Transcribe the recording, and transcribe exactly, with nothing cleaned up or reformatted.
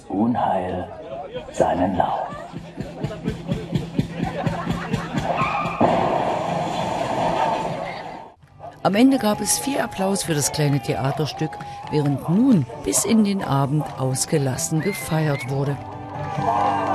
Unheil seinen Lauf. Am Ende gab es viel Applaus für das kleine Theaterstück, während nun bis in den Abend ausgelassen gefeiert wurde.